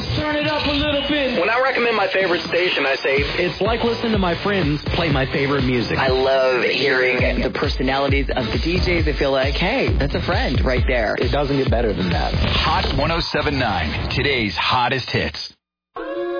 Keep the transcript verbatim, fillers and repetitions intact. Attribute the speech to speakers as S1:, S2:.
S1: Let's turn it up a little bit.
S2: When I recommend my favorite station, I say,
S1: it's like listening to my friends play my favorite music.
S3: I love hearing the personalities of the D Js. I feel like, hey, that's a friend right there.
S1: It doesn't get better than that.
S4: Hot one oh seven point nine, today's hottest hits.